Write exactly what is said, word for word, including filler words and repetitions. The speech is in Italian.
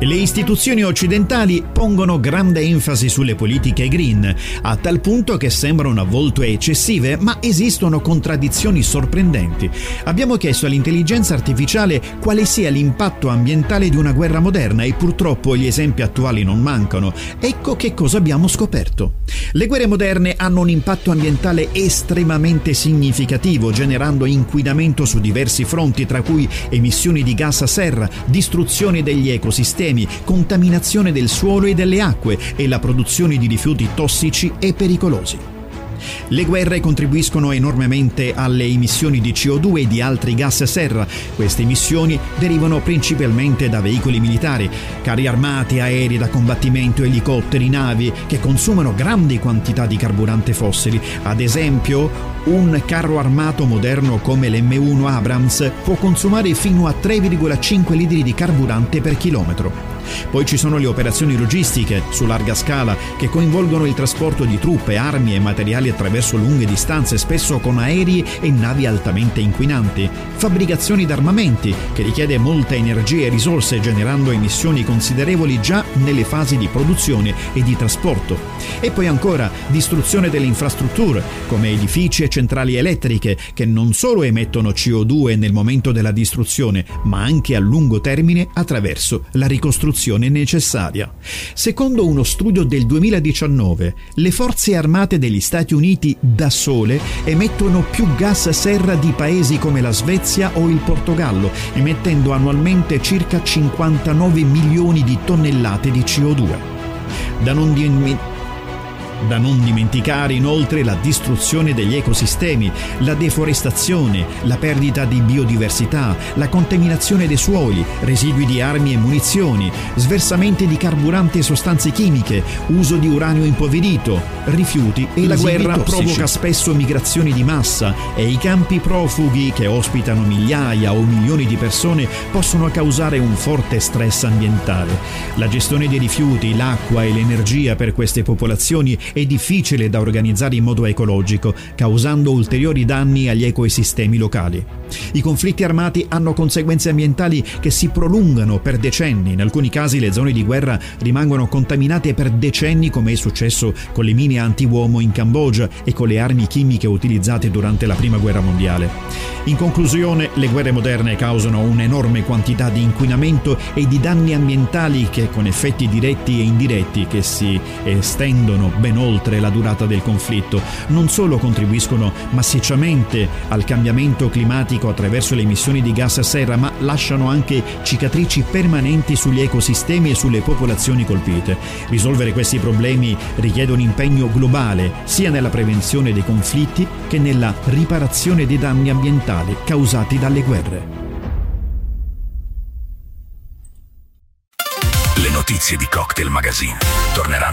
Le istituzioni occidentali pongono grande enfasi sulle politiche green, a tal punto che sembrano a volte eccessive, ma esistono contraddizioni sorprendenti. Abbiamo chiesto all'intelligenza artificiale quale sia l'impatto ambientale di una guerra moderna e purtroppo gli esempi attuali non mancano. Ecco che cosa abbiamo scoperto. Le guerre moderne hanno un impatto ambientale estremamente significativo, generando inquinamento su diversi fronti, tra cui emissioni di gas a serra, distruzione degli ecosistemi, contaminazione del suolo e delle acque e la produzione di rifiuti tossici e pericolosi. Le guerre contribuiscono enormemente alle emissioni di C O due e di altri gas a serra. Queste emissioni derivano principalmente da veicoli militari, carri armati, aerei da combattimento, elicotteri, navi che consumano grandi quantità di carburante fossili. Ad esempio, un carro armato moderno come l'M uno Abrams può consumare fino a tre virgola cinque litri di carburante per chilometro. Poi ci sono le operazioni logistiche su larga scala che coinvolgono il trasporto di truppe, armi e materiali attraverso lunghe distanze, spesso con aerei e navi altamente inquinanti. Fabbricazioni d'armamenti che richiede molta energia e risorse, generando emissioni considerevoli già nelle fasi di produzione e di trasporto. E poi ancora distruzione delle infrastrutture come edifici e centrali elettriche che non solo emettono C O due nel momento della distruzione, ma anche a lungo termine attraverso la ricostruzione necessaria. Secondo uno studio del duemiladiciannove, le forze armate degli Stati Uniti da sole emettono più gas serra di paesi come la Svezia o il Portogallo, emettendo annualmente circa cinquantanove milioni di tonnellate di C O due. Da non dimenticare Da non dimenticare inoltre la distruzione degli ecosistemi, la deforestazione, la perdita di biodiversità, la contaminazione dei suoli, residui di armi e munizioni, sversamenti di carburanti e sostanze chimiche, uso di uranio impoverito, rifiuti e la guerra tossici. Provoca spesso migrazioni di massa e i campi profughi che ospitano migliaia o milioni di persone possono causare un forte stress ambientale. La gestione dei rifiuti, l'acqua e l'energia per queste popolazioni è difficile da organizzare in modo ecologico, causando ulteriori danni agli ecosistemi locali. I conflitti armati hanno conseguenze ambientali che si prolungano per decenni. In alcuni casi le zone di guerra rimangono contaminate per decenni, come è successo con le mine anti-uomo in Cambogia e con le armi chimiche utilizzate durante la Prima Guerra Mondiale. In conclusione, le guerre moderne causano un'enorme quantità di inquinamento e di danni ambientali che, con effetti diretti e indiretti che si estendono ben oltre la durata del conflitto, non solo contribuiscono massicciamente al cambiamento climatico attraverso le emissioni di gas a serra, ma lasciano anche cicatrici permanenti sugli ecosistemi e sulle popolazioni colpite. Risolvere questi problemi richiede un impegno globale, sia nella prevenzione dei conflitti che nella riparazione dei danni ambientali causati dalle guerre. Le notizie di Cocktail Magazine torneranno